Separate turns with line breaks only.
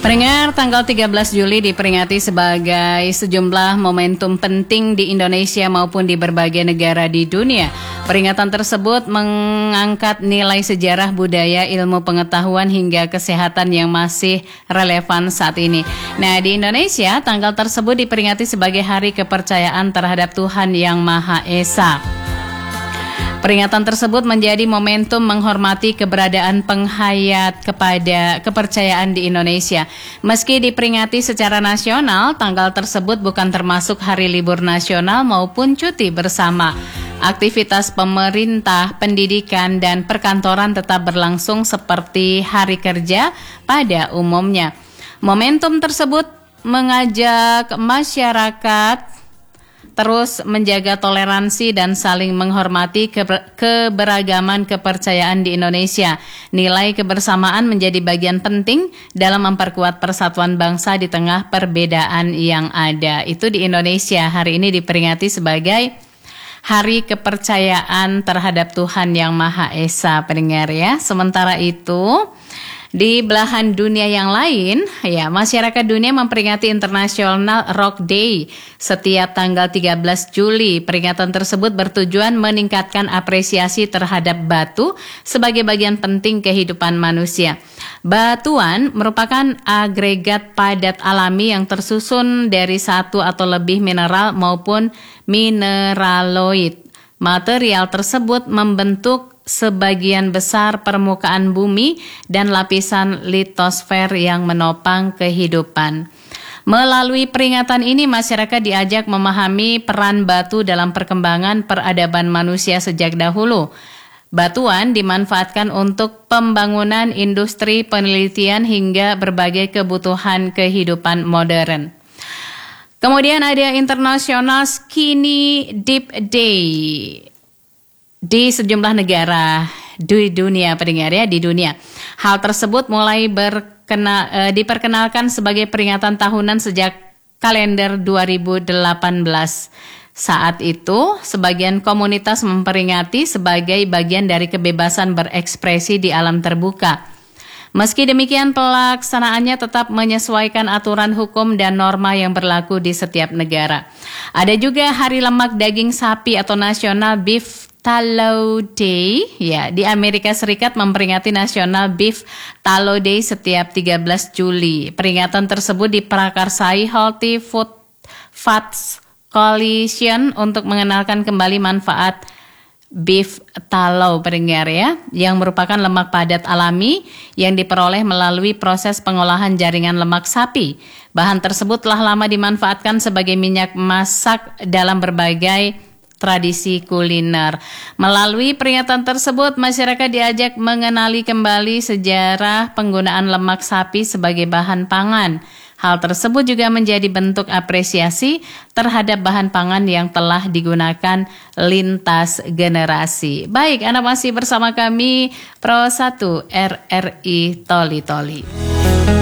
Pendengar, tanggal 13 Juli diperingati sebagai sejumlah momentum penting di Indonesia maupun di berbagai negara di dunia. Peringatan tersebut mengangkat nilai sejarah, budaya, ilmu pengetahuan hingga kesehatan yang masih relevan saat ini. Nah, di Indonesia, tanggal tersebut diperingati sebagai Hari Kepercayaan terhadap Tuhan Yang Maha Esa. Peringatan tersebut menjadi momentum menghormati keberadaan penghayat kepada kepercayaan di Indonesia. Meski diperingati secara nasional, tanggal tersebut bukan termasuk hari libur nasional maupun cuti bersama. Aktivitas pemerintah, pendidikan, dan perkantoran tetap berlangsung seperti hari kerja pada umumnya. Momentum tersebut mengajak masyarakat terus menjaga toleransi dan saling menghormati keberagaman kepercayaan di Indonesia. Nilai kebersamaan menjadi bagian penting dalam memperkuat persatuan bangsa di tengah perbedaan yang ada. Itu di Indonesia. Hari ini diperingati sebagai Hari Kepercayaan terhadap Tuhan Yang Maha Esa, pendengar ya. Sementara itu, di belahan dunia yang lain, ya, masyarakat dunia memperingati International Rock Day setiap tanggal 13 Juli. Peringatan tersebut bertujuan meningkatkan apresiasi terhadap batu sebagai bagian penting kehidupan manusia. Batuan merupakan agregat padat alami yang tersusun dari satu atau lebih mineral maupun mineraloid. Material tersebut membentuk sebagian besar permukaan bumi dan lapisan litosfer yang menopang kehidupan. Melalui peringatan ini, masyarakat diajak memahami peran batu dalam perkembangan peradaban manusia sejak dahulu. Batuan dimanfaatkan untuk pembangunan industri, penelitian, hingga berbagai kebutuhan kehidupan modern. Kemudian ada International Skinny Dip Day di sejumlah negara di dunia, pendengar ya, di dunia. Hal tersebut mulai diperkenalkan sebagai peringatan tahunan sejak kalender 2018. Saat itu, sebagian komunitas memperingati sebagai bagian dari kebebasan berekspresi di alam terbuka. Meski demikian, pelaksanaannya tetap menyesuaikan aturan hukum dan norma yang berlaku di setiap negara. Ada juga Hari Lemak Daging Sapi atau National Beef Tallow Day, ya, di Amerika Serikat memperingati National Beef Tallow Day setiap 13 Juli. Peringatan tersebut diprakarsai Healthy Food Fats Coalition untuk mengenalkan kembali manfaat beef tallow, pendengar ya, yang merupakan lemak padat alami yang diperoleh melalui proses pengolahan jaringan lemak sapi. Bahan tersebut telah lama dimanfaatkan sebagai minyak masak dalam berbagai tradisi kuliner. Melalui peringatan tersebut, masyarakat diajak mengenali kembali sejarah penggunaan lemak sapi sebagai bahan pangan. Hal tersebut juga menjadi bentuk apresiasi terhadap bahan pangan yang telah digunakan lintas generasi. Baik, Anda masih bersama kami Pro 1 RRI Toli Toli.